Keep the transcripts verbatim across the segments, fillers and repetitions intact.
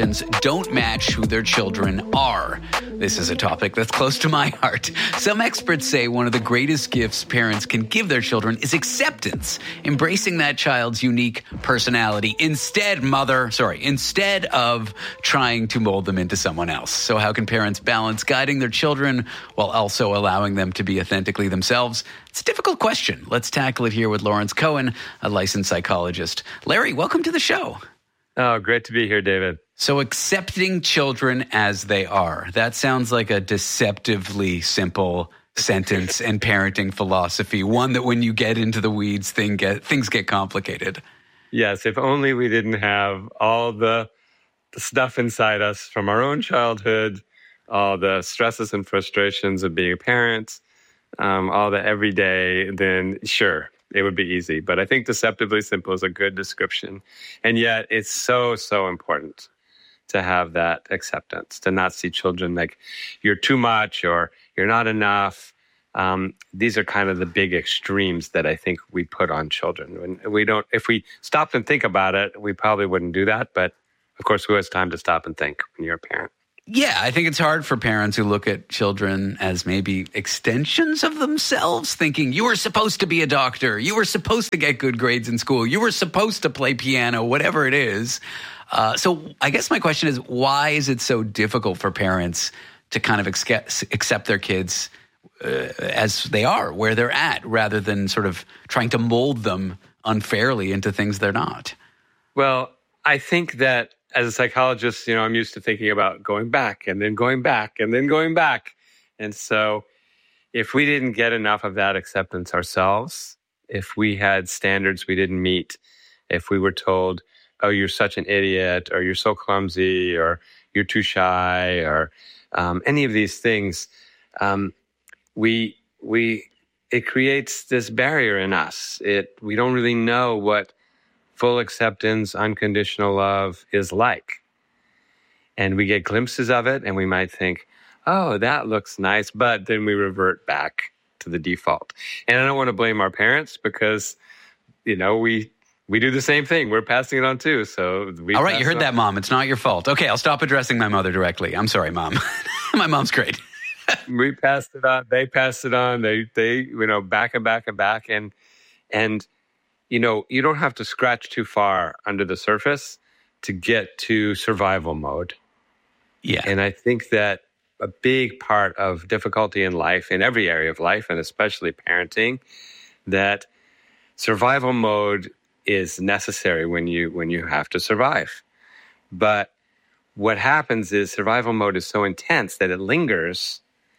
don't match who their children are. This is a topic that's close to my heart. Some experts say one of the greatest gifts parents can give their children is acceptance, embracing that child's unique personality instead, mother, sorry, instead of trying to mold them into someone else. So how can parents balance guiding their children while also allowing them to be authentically themselves? It's a difficult question. Let's tackle it here with Lawrence Cohen, a licensed psychologist. Larry, welcome to the show. Oh, great to be here, David. So accepting children as they are, that sounds like a deceptively simple sentence and parenting philosophy, one that when you get into the weeds, thing get, things get complicated. Yes, if only we didn't have all the, the stuff inside us from our own childhood, all the stresses and frustrations of being a parent, um, all the everyday, then sure, it would be easy. But I think deceptively simple is a good description. And yet it's so, so important to have that acceptance, to not see children like you're too much or you're not enough. Um, these are kind of the big extremes that I think we put on children. When we don't, if we stopped and think about it, we probably wouldn't do that. But of course, who has time to stop and think when you're a parent? Yeah, I think it's hard for parents who look at children as maybe extensions of themselves, thinking you were supposed to be a doctor, you were supposed to get good grades in school, you were supposed to play piano, whatever it is. Uh, so I guess my question is, why is it so difficult for parents to kind of accept, accept their kids uh, as they are, where they're at, rather than sort of trying to mold them unfairly into things they're not? Well, I think that as a psychologist, you know, I'm used to thinking about going back and then going back and then going back. And so if we didn't get enough of that acceptance ourselves, if we had standards we didn't meet, if we were told, oh, you're such an idiot, or you're so clumsy, or you're too shy, or um, any of these things, um, we we it creates this barrier in us. It we don't really know what full acceptance, unconditional love is like. And we get glimpses of it, and we might think, oh, that looks nice, but then we revert back to the default. And I don't want to blame our parents because, you know, we we do the same thing. We're passing it on too. So we all right, you heard that, Mom. It's not your fault. Okay, I'll stop addressing my mother directly. I'm sorry, Mom. My mom's great. We passed it on. They passed it on. They they you know back and back and back and and. You know, you don't have to scratch too far under the surface to get to survival mode. Yeah. And I think that a big part of difficulty in life, in every area of life, and especially parenting, that survival mode is necessary when you when you have to survive. But what happens is survival mode is so intense that it lingers.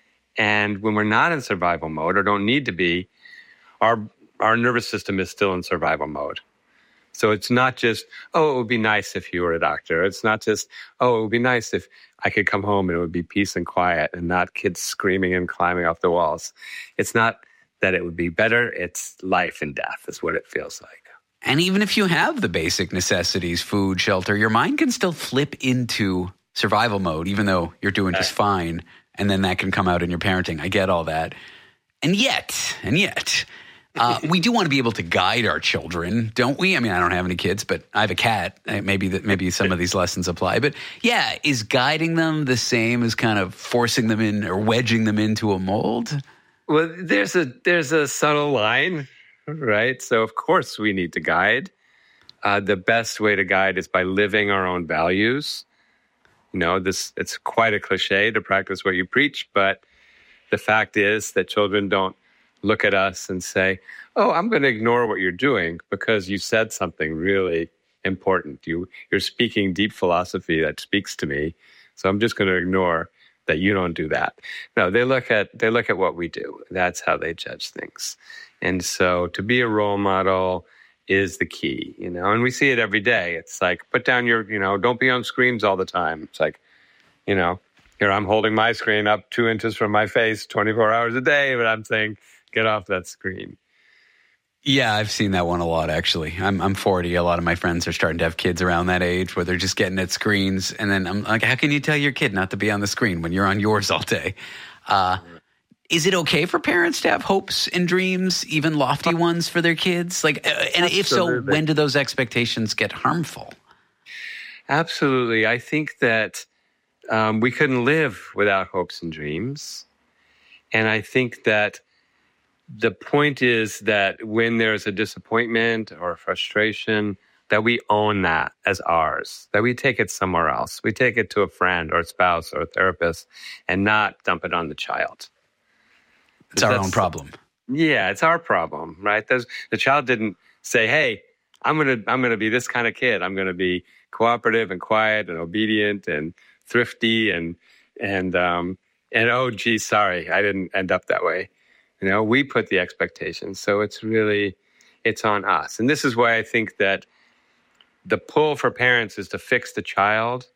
And when we're not in survival mode or don't need to be, our Our nervous system is still in survival mode. So it's not just, oh, it would be nice if you were a doctor. It's not just, oh, it would be nice if I could come home and it would be peace and quiet and not kids screaming and climbing off the walls. It's not that it would be better. It's life and death is what it feels like. And even if you have the basic necessities, food, shelter, your mind can still flip into survival mode, even though you're doing just fine. And then that can come out in your parenting. I get all that. And yet, and yet... Uh, we do want to be able to guide our children, don't we? I mean, I don't have any kids, but I have a cat. Maybe that maybe some of these lessons apply. But yeah, is guiding them the same as kind of forcing them in or wedging them into a mold? Well, there's a there's a subtle line, right? So of course we need to guide. Uh, the best way to guide is by living our own values. You know, this it's quite a cliche to practice what you preach, but the fact is that children don't look at us and say, oh, I'm going to ignore what you're doing because you said something really important. You, you're speaking deep philosophy that speaks to me, so I'm just going to ignore that you don't do that. No, they look at they look at what we do. That's how they judge things. And so to be a role model is the key, you know, and we see it every day. It's like, put down your, you know, don't be on screens all the time. It's like, you know, here I'm holding my screen up two inches from my face twenty-four hours a day, but I'm saying, get off that screen. Yeah, I've seen that one a lot, actually. I'm I'm forty. A lot of my friends are starting to have kids around that age where they're just getting at screens. And then I'm like, how can you tell your kid not to be on the screen when you're on yours all day? Uh, is it okay for parents to have hopes and dreams, even lofty ones for their kids? Like, uh, and if so, when do those expectations get harmful? Absolutely. I think that um, we couldn't live without hopes and dreams. And I think that the point is that when there's a disappointment or a frustration, that we own that as ours, that we take it somewhere else. We take it to a friend or a spouse or a therapist and not dump it on the child. It's our own problem. Yeah, it's our problem, right? There's, the child didn't say, hey, I'm going to I'm gonna be this kind of kid. I'm going to be cooperative and quiet and obedient and thrifty and, and, um, and oh, gee, sorry, I didn't end up that way. You know, we put the expectations. So it's really, it's on us. And this is why I think that the pull for parents is to fix the child,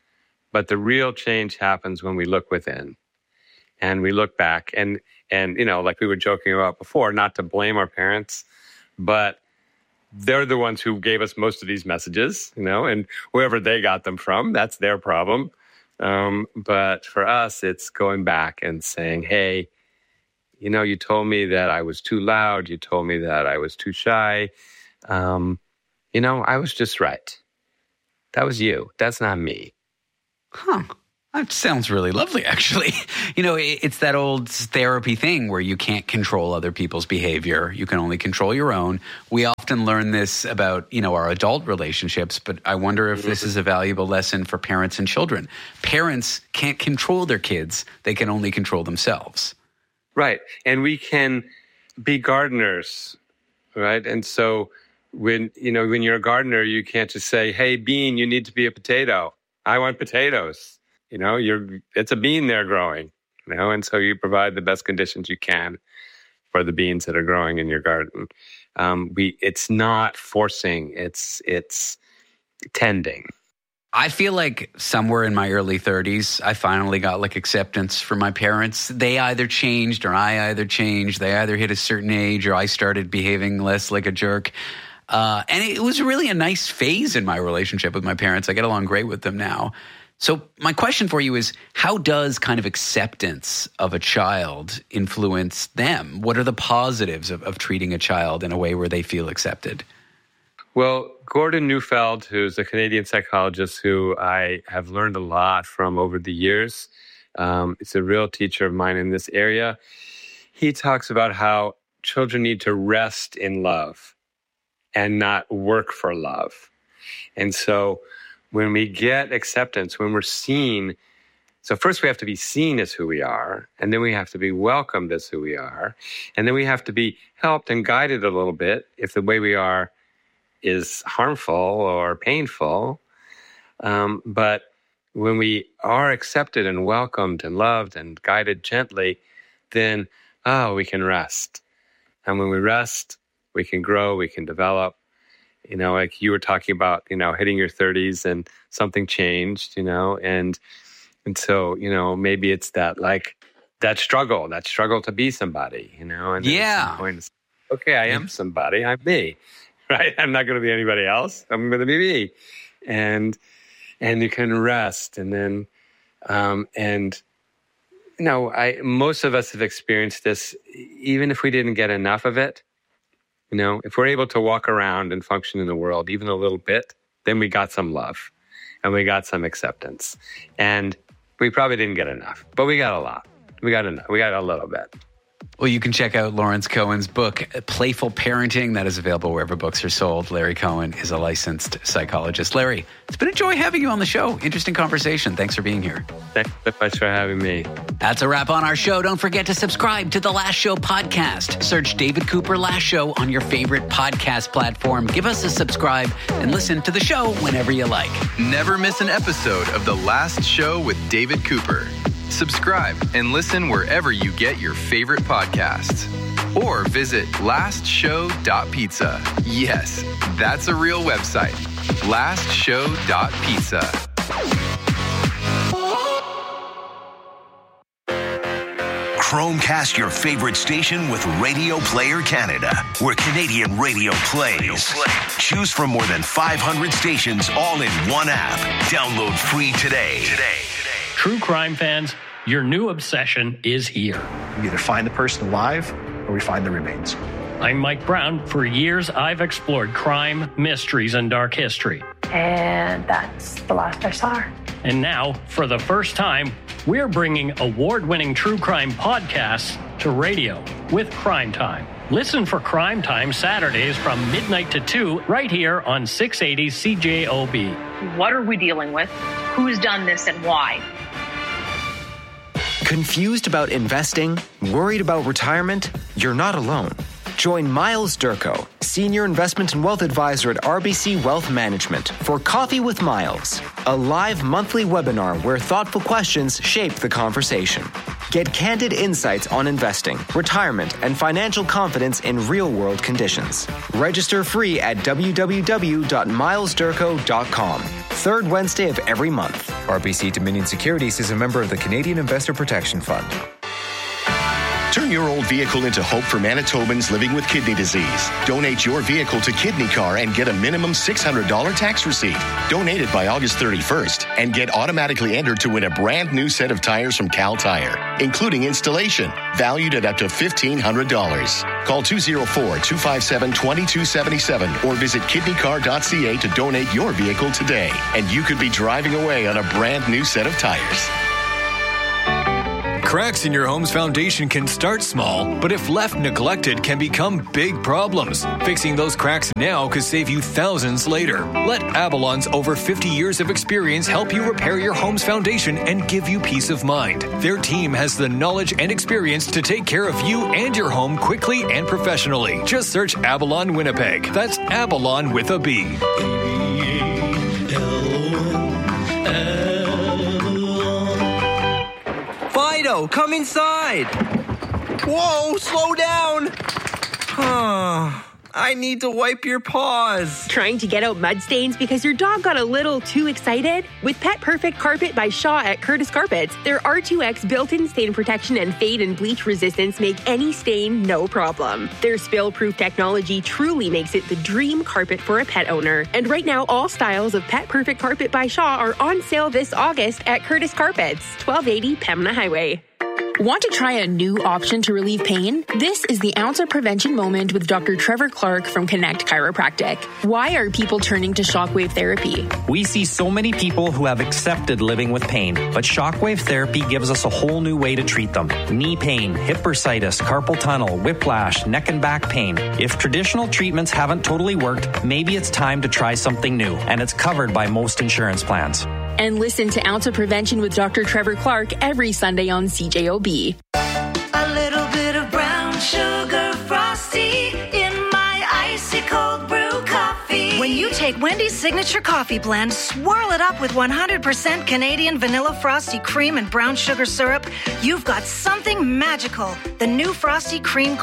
but the real change happens when we look within and we look back. And, and you know, like we were joking about before, not to blame our parents, but they're the ones who gave us most of these messages, you know, and wherever they got them from, that's their problem. Um, but for us, it's going back and saying, hey, you know, you told me that I was too loud. You told me that I was too shy. Um, you know, I was just right. That was you. That's not me. Huh. That sounds really lovely, actually. You know, it's that old therapy thing where you can't control other people's behavior. You can only control your own. We often learn this about, you know, our adult relationships, but I wonder if this is a valuable lesson for parents and children. Parents can't control their kids. They can only control themselves. Right. And we can be gardeners, right? And so when, you know, when you're a gardener, you can't just say, hey, bean, you need to be a potato. I want potatoes. You know, you're, it's a bean there growing, you know, and so you provide the best conditions you can for the beans that are growing in your garden. Um, we, it's not forcing, it's, it's tending. I feel like somewhere in my early thirties, I finally got like acceptance from my parents. They either changed or I either changed. They either hit a certain age or I started behaving less like a jerk. Uh, and it was really a nice phase in my relationship with my parents. I get along great with them now. So my question for you is, how does kind of acceptance of a child influence them? What are the positives of, of treating a child in a way where they feel accepted? Well, Gordon Neufeld, who's a Canadian psychologist who I have learned a lot from over the years, um, it's a real teacher of mine in this area. He talks about how children need to rest in love and not work for love. And so when we get acceptance, when we're seen, so first we have to be seen as who we are, and then we have to be welcomed as who we are, and then we have to be helped and guided a little bit if the way we are is harmful or painful. Um, but when we are accepted and welcomed and loved and guided gently, then, oh, we can rest. And when we rest, we can grow, we can develop. You know, like you were talking about, you know, hitting your thirties and something changed, you know, and and so, you know, maybe it's that like that struggle, that struggle to be somebody, you know, and yeah, at some point, okay, I am somebody, I'm me, right? I'm not going to be anybody else. I'm going to be me, and and you can rest, and then um, and you know, I most of us have experienced this, even if we didn't get enough of it. You know, if we're able to walk around and function in the world even a little bit, then we got some love and we got some acceptance. And we probably didn't get enough, but we got a lot. We got enough. We got a little bit. Well, you can check out Lawrence Cohen's book, Playful Parenting. That is available wherever books are sold. Larry Cohen is a licensed psychologist. Larry, it's been a joy having you on the show. Interesting conversation. Thanks for being here. Thanks so much for having me. That's a wrap on our show. Don't forget to subscribe to The Last Show podcast. Search David Cooper Last Show on your favorite podcast platform. Give us a subscribe and listen to the show whenever you like. Never miss an episode of The Last Show with David Cooper. Subscribe and listen wherever you get your favorite podcasts. Or visit last show dot pizza. Yes, that's a real website. last show dot pizza. Chromecast your favorite station with Radio Player Canada, where Canadian radio plays. Choose from more than five hundred stations all in one app. Download free today. Today. True crime fans, your new obsession is here. We either find the person alive or we find the remains. I'm Mike Brown. For years, I've explored crime, mysteries, and dark history. And that's the last I saw her. And now, for the first time, we're bringing award-winning true crime podcasts to radio with Crime Time. Listen for Crime Time Saturdays from midnight to two right here on six eighty C J O B. What are we dealing with? Who's done this and why? Confused about investing? Worried about retirement? You're not alone. Join Miles Durko, Senior Investment and Wealth Advisor at R B C Wealth Management, for Coffee with Miles, a live monthly webinar where thoughtful questions shape the conversation. Get candid insights on investing, retirement, and financial confidence in real-world conditions. Register free at w w w dot miles durko dot com. Third Wednesday of every month. R B C Dominion Securities is a member of the Canadian Investor Protection Fund. Turn your old vehicle into hope for Manitobans living with kidney disease. Donate your vehicle to Kidney Car and get a minimum six hundred dollars tax receipt. Donate it by August thirty-first and get automatically entered to win a brand new set of tires from Cal Tire, including installation, valued at up to fifteen hundred dollars. Call two oh four, two five seven, two two seven seven or visit kidney car dot c a to donate your vehicle today. And you could be driving away on a brand new set of tires. Cracks in your home's foundation can start small, but if left neglected can become big problems. Fixing those cracks now could save you thousands later. Let Avalon's over fifty years of experience help you repair your home's foundation and give you peace of mind. Their team has the knowledge and experience to take care of you and your home quickly and professionally. Just search Avalon Winnipeg. That's Avalon with a B. Fido, come inside. Whoa, slow down. I need to wipe your paws. Trying to get out mud stains because your dog got a little too excited? With Pet Perfect Carpet by Shaw at Curtis Carpets, their R two X built-in stain protection and fade and bleach resistance make any stain no problem. Their spill-proof technology truly makes it the dream carpet for a pet owner. And right now, all styles of Pet Perfect Carpet by Shaw are on sale this August at Curtis Carpets, twelve eighty Pembina Highway. Want to try a new option to relieve pain? This is the Ounce of Prevention Moment with Doctor Trevor Clark from Connect Chiropractic. Why are people turning to shockwave therapy? We see so many people who have accepted living with pain, but shockwave therapy gives us a whole new way to treat them. Knee pain, hip bursitis, carpal tunnel, whiplash, neck and back pain. If traditional treatments haven't totally worked, maybe it's time to try something new, and it's covered by most insurance plans. And listen to Ounce of Prevention with Doctor Trevor Clark every Sunday on C J O B. A little bit of brown sugar frosty in my icy cold brew coffee. When you take Wendy's signature coffee blend, swirl it up with one hundred percent Canadian vanilla frosty cream and brown sugar syrup, you've got something magical. The new frosty cream